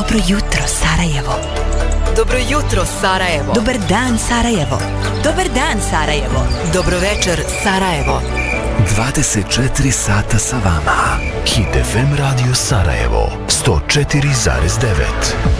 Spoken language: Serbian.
Dobro jutro, Sarajevo. Dobro jutro, Sarajevo. Dobar dan, Sarajevo. Dobar dan, Sarajevo. Dobro večer, Sarajevo. 24 sata sa vama. Hit FM Radio Sarajevo 104,9.